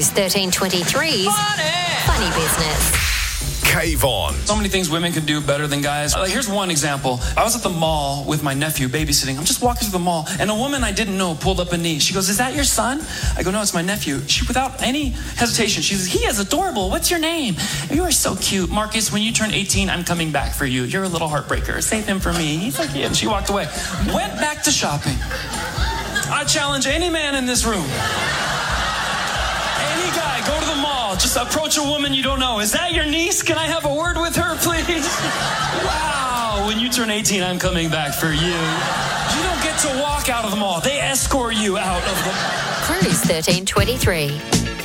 Cruise 1323's Funny Business. Kayvon. So many things women can do better than guys. Like, here's one example. I was at the mall with my nephew babysitting. I'm just walking through the mall, and a woman I didn't know pulled up a knee. She goes, "Is that your son?" I go, "No, it's my nephew." She, without any hesitation, she says, "He is adorable. What's your name?" "You are so cute. Marcus, when you turn 18, I'm coming back for you. You're a little heartbreaker. Save him for me. He's so cute." And she walked away. Went back to shopping. I challenge any man in this room. Any guy, go to the mall, just approach a woman you don't know. "Is that your niece? Can I have a word with her, please?" Wow, when you turn 18, I'm coming back for you. You don't get to walk out of the mall. They escort you out of the mall. Cruise 1323.